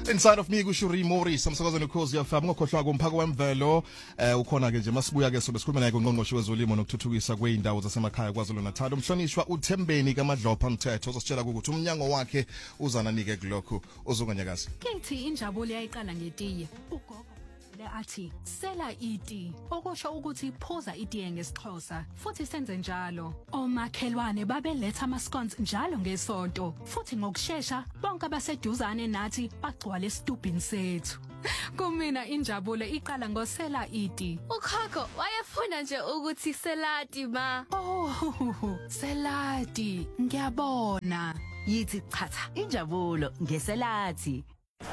Inside of me kuShuri Morris samsakazweni ukhozi FM ngokhohlwa komphako wemvelo ukhona ke nje masibuya ke sobe sikhuluma naye ngqongqoshe wezolimo nokuthuthukisa kweindawo zasemakhaya kwaZulu-Natal umhlonishwa uThembeni kaMadlopha Mthetho uzositshela ukuthi umnyango wakhe uzananike kulokhu uzonganyakaza. Kethi injabulo yayiqala ngetiye ugogo athi sela iti okusho ukuthi phuza itiye ngesixhosa futhi senze njalo omakhelwane babeletha amascones njalo ngesonto futhi ngokusheshsha bonke abaseduzane nathi bagcwala esitubhini sethu kumina injabulo iqala ngosela iti ukhokho wayefuna nje ukuthi selati ma selati ngiyabona yithi chatha injabulo ngeselati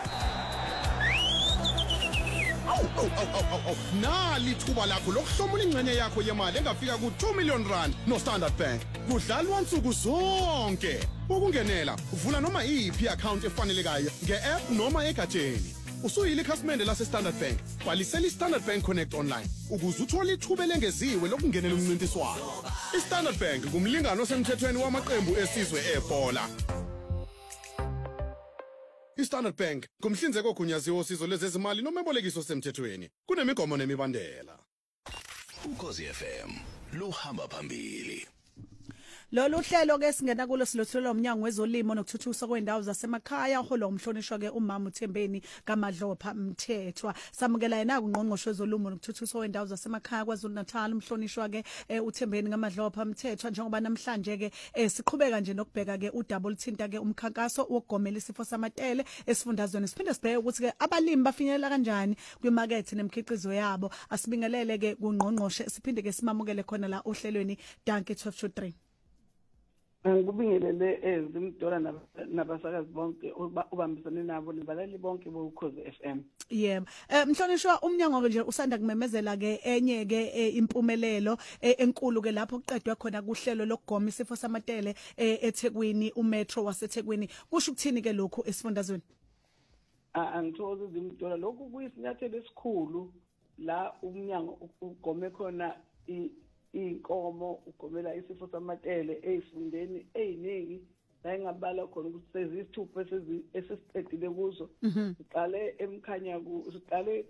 Nali thuba lakho lokuhlomula ingcenye yakho yemali engafika ku2 million rand no Standard Bank. Kudlalwa insuku zonke. Ukungenela, uvula noma iphi account efanelekayo nge-app noma egatsheni. Usuyile ikhasimende lase Standard Bank. Balisela iStandard Bank Connect online ukuze uthole ithuba lengeziwe lokungenela umncintiswano. iStandard Bank kumlingano osemthethweni wamaqembu esizwe ebhola. iStandard Bank kumhlinzeko ogunyaziwe osizo lwezezimali noma ebolekiso semthethweni kunemigomo nemibandela. Ukhozi FM luhamba phambili. Lolu hlelo ke singena kulo silothelwa umnyango wezolimo nokuthuthukiswa kwendawo zasemakhaya uholo umhlonishwa ke umama uThembeni kaMadlopha Mthethwa samukela yena kungqongqoshe wezolimo nokuthuthukiswa kwendawo zasemakhaya kwaZulu-Natal umhlonishwa ke uThembeni kaMadlopha Mthethwa njengoba namhlanje ke siqhubeka nje nokubheka ke udaba oluthinta ke umkhankaso wokugomela isifo samatele esifundazweni siphinde sibheke ukuthi ke abalimi bafinyelela kanjani kwimarket nemikhiqizo yabo asibingelele ke kungqongqoshe siphinde ke simamukele khona la ohlelweni Danke 1223 Ngikubingelele ezimdola nabasakazi bonke ubambisane nabo nibalali bonke bokhozi FM. Yebo. Mhlonishwa umnyango nje usanda kumemezela ke enye ke impumelelo enkulu ke lapho kuqedwe khona kuhlelo lokugoma isifo samatele eThekwini uMetro waseThekwini. Kusho ukuthini ke lokho esifundazweni? Angithokoze izimdola lokhu kuyisinyathelo esikhulu la umnyango ugome khona inkomo ugomela isifo samatele ezifundeni eziningi la engabala khona ukuthi sezisithupha esesiqedile kuzo siqale emkhanya siqale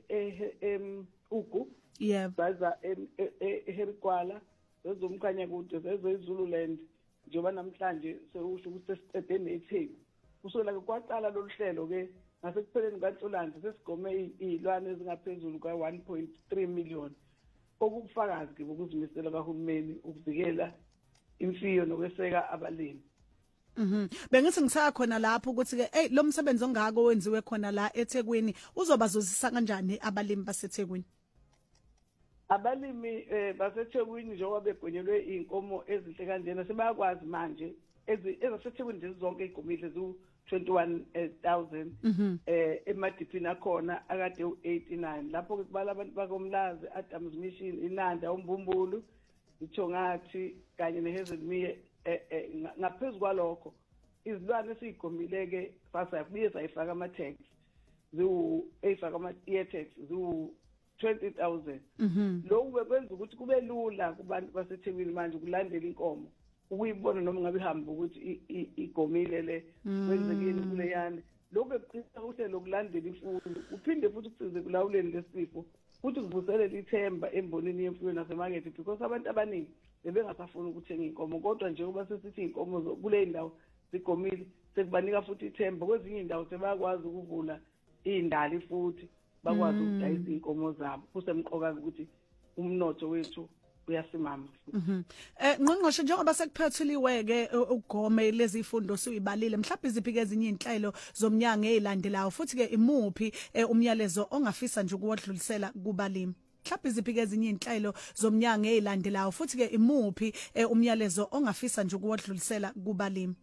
ugu yebo baza eHerikwala ezomkhanya kude ezezululand njengoba namhlanje sekusho ukuthi sesiqede neTheku usola ke kwaqala lo hlelo ke ngasekupheleni kaNhlolanja sesigome izilwane ezingaphezulu ka1.3 million okufakazi ke ukuzimisela kahulumeni ukuvikela imfiyo nokweseka abalimi. Bengithi ngisakhona lapho ukuthi ke lo msebenzi ongako wenziwe khona la eThekwini uzobazosisa kanjani abalimi baseThekwini? Abalimi baseThekwini njengoba begonyelwe inkomo ezihle kanjena sebayakwazi manje ezaseThekwini nje zonke igomile zu 21,000 emadipini akhona akade u89 lapho ke kubala abantu bakomlazi Adams Mission iNanda uMbumbulu iThongathi kanye neHazelmere ngaphezulu kwalokho izilwane esizigomileke sasabuye sayifaka ama tax eyifaka ama ear tax zu 20,000 lokhu bekwenza ukuthi kube lula kubantu baseThekwini manje ukulandela inkomo ukuyibona noma ngabe ihamba ukuthi igomile le kwenzekile kuleyana lokho bekuqisa uhlelo lokulandela imfundo uphinde futhi kusize kulawuleni lesifo futhi kuvuselele ithemba embonini yemfuyo nasemarket because abantu abaningi bebengasafuni ukuthenga inkomo kodwa nje kuba sesithi inkomo kule ndawo zigomile sekubanika futhi ithemba kwezinye indawo sebakwazi ukuvula indali futhi bakwazi ukudayisa inkomo zabo kusemqoka ukuthi umnotho wethu uyasimama. Ngqongqoshe njengoba sekuphethiliwe ke ugome lezi ifundo siyibalile mhlawumbe iziphi ezinye inhlelo zomnyango ezilandelayo futhi ke imuphi umyalezo ongafisa nje ukuwodlulisela kubalimi mhlawumbe iziphi ezinye inhlelo zomnyango ezilandelayo futhi ke imuphi umyalezo ongafisa nje ukuwodlulisela kubalimi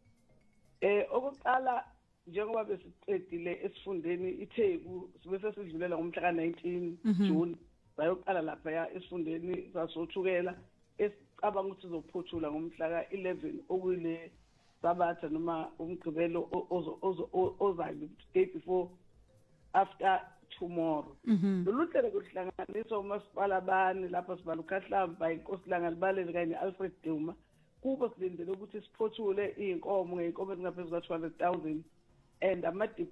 okokuqala njengoba besiqedile esifundeni iTheku bese sidlulela ngomhla ka19 June bayoqala lapha esifundeni sasothukela esicabanga ukuthi sizophuthula ngomhla ka11 okuyile sabatha noma umgqibelo ozayo day before after tomorrow lolu hlelo kuhlanganiswa umasipala bani lapha sibala uKhahlamba iNkosilanga Libalele kanye neAlfred Duma kuba silindele ukuthi siphothule inkomo ngeinkomo ezingaphezulu ka200,000 and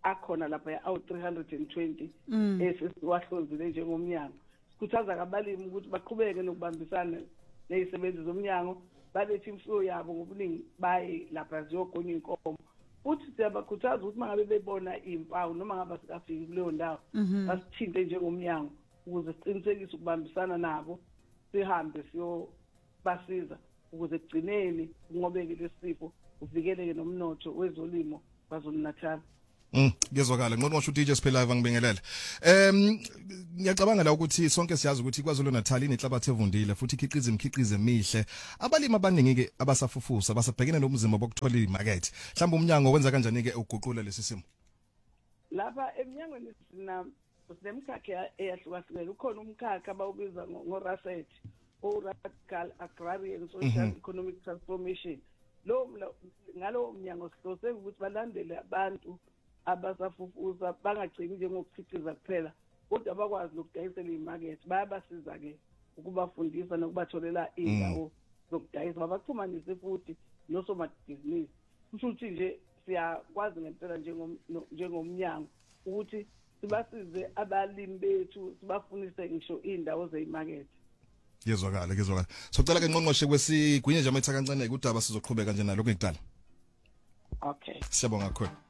akhona lapha awu 320 esisiwahlonzile njengomnyango. Sikhuthaza abalimi ukuthi baqhubeke nokubambisana nezisebenzi zomnyango balethe imfuyo yabo ngobuningi baye lapha ziyogonya inkomo. Futhi siyabakhuthaza ukuthi mangabe bebona impawu noma ngaba sikafiki kuleyo ndawo basithinte njengomnyango ukuze siqinisekise ukubambisana nabo sihambe siyobasiza ukuze kugcineni unqobeke lesifo uvikeleke nomnotho wezolimo kwaZulu-Natal. Ngezwakala ngqongqoshe DJ Siphila live ngibingelele. Ngiyacabanga la ukuthi sonke siyazi ukuthi kwaZulu-Natal inenhlabathi evundile futhi ikhiqiza emihle. Abalimi abaningi ke abasafufusa basabhekene nobunzima bokuthola imarket. Mhlawumbe umnyango wenza kanjani ke uguqula lesi simo? Lapha emnyangweni sinemkhakha eyahlukahlukene. Ukhona umkhakha abawubiza ngoRASET, Radical Agrarian Social Economic Transformation. Ngalo umnyango sihlose ukuthi balandele abantu abasafufusa bangagcini nje ngokukhiqiza kuphela kodwa bakwazi nokudayisela imarket. Bayabasiza ke ukubafundisa nokubatholela indawo zokudayisa babaxhumanise futhi nosomabhizinisi. Kusho ukuthi nje siyakwazi ngempela njengomnyango ukuthi sibasize abalimi bethu sibafunise ngisho indawo zemarket. Ngezwakala. Socela ke ngqongqoshe kwesigwinye nje ametha kancane udaba sizoqhubeka nje nalokho ekudala. Okay. Siyabonga kakhulu.